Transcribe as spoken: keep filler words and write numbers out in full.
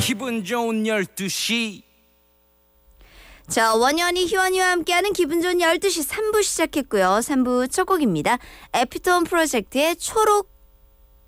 기분 좋은 열두 시. 자, 원현이 희원이와 함께하는 기분 좋은 열두 시 삼 부 시작했고요. 삼 부 첫 곡입니다. 에피톤 프로젝트의 초록